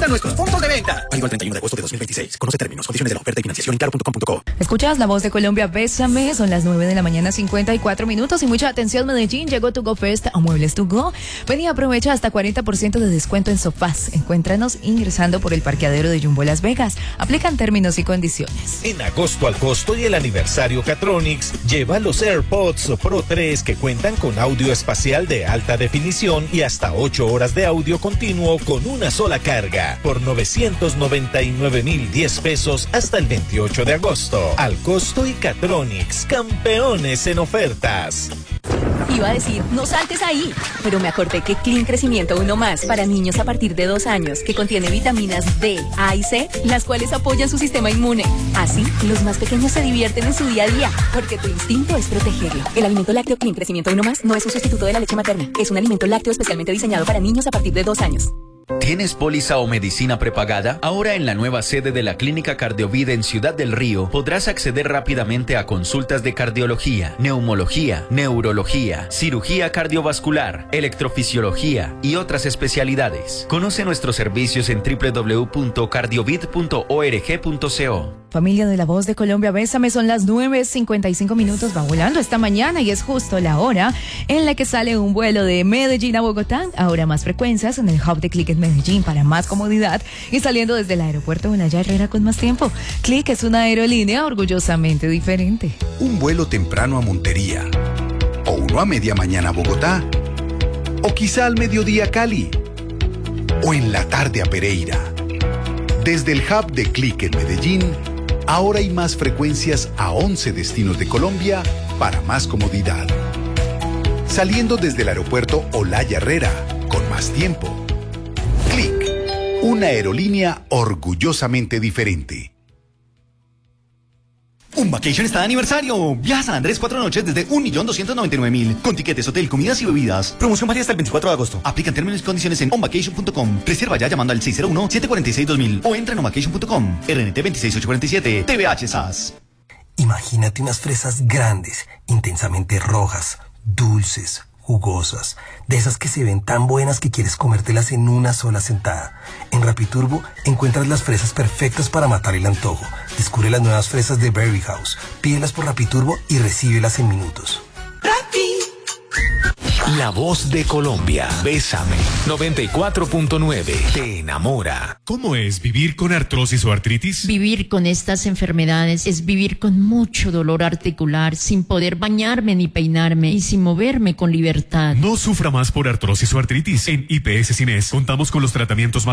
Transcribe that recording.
Visita nuestros puntos de venta. Válido al 31 de agosto de 2026. Conoce términos, condiciones de la oferta y financiación en claro.com.co. Escuchas La Voz de Colombia, Bésame. Son las 9 de la mañana, 54 minutos. Y mucha atención, Medellín. Llegó To Go Fest a Muebles To Go. Ven y aprovecha hasta 40% de descuento en sofás. Encuéntranos ingresando por el parqueadero de Jumbo Las Vegas. Aplican términos y condiciones. En agosto al costo y el aniversario Catronics, lleva los AirPods Pro 3 que cuentan con audio espacial de alta definición y hasta 8 horas de audio continuo con una sola carga por 999,010 pesos hasta el 28 de agosto. Al costo y Catronics, campeones en ofertas. Iba a decir, no saltes ahí, pero me acordé que Clean Crecimiento 1+ para niños a partir de 2 años, que contiene vitaminas D, A y C, las cuales apoyan su sistema inmune. Así, los más pequeños se divierten en su día a día, porque tu instinto es protegerlo. El alimento lácteo Clean Crecimiento 1+ no es un sustituto de la leche materna, es un alimento lácteo especialmente diseñado para niños a partir de 2 años. ¿Tienes póliza o medicina prepagada? Ahora en la nueva sede de la Clínica Cardiovida en Ciudad del Río podrás acceder rápidamente a consultas de cardiología, neumología, neurología, cirugía cardiovascular, electrofisiología y otras especialidades. Conoce nuestros servicios en www.cardiovid.org.co. Familia de La Voz de Colombia, Bésame. Son las 9:55 minutos. Va volando esta mañana y es justo la hora en la que sale un vuelo de Medellín a Bogotá. Ahora más frecuencias en el hub de Click en Medellín para más comodidad y saliendo desde el aeropuerto Olaya Herrera con más tiempo. Click es una aerolínea orgullosamente diferente. Un vuelo temprano a Montería, o uno a media mañana a Bogotá, o quizá al mediodía a Cali, o en la tarde a Pereira. Desde el hub de Click en Medellín, ahora hay más frecuencias a 11 destinos de Colombia para más comodidad. Saliendo desde el aeropuerto Olaya Herrera, con más tiempo. Click, una aerolínea orgullosamente diferente. Un vacation está de aniversario. Viaja a San Andrés 4 noches desde 1.299.000 con tiquetes, hotel, comidas y bebidas. Promoción válida hasta el 24 de agosto. Aplican términos y condiciones en onvacation.com. Reserva ya llamando al 601-746-2000 o entra en onvacation.com. RNT 26847. TVH SAS. Imagínate unas fresas grandes, intensamente rojas, dulces, jugosas, de esas que se ven tan buenas que quieres comértelas en una sola sentada. En Rapiturbo encuentras las fresas perfectas para matar el antojo. Descubre las nuevas fresas de Berry House. Pídelas por Rapiturbo y recíbelas en minutos. La Voz de Colombia, Bésame, 94.9, te enamora. ¿Cómo es vivir con artrosis o artritis? Vivir con estas enfermedades es vivir con mucho dolor articular, sin poder bañarme ni peinarme y sin moverme con libertad. No sufra más por artrosis o artritis. En IPS Cines contamos con los tratamientos más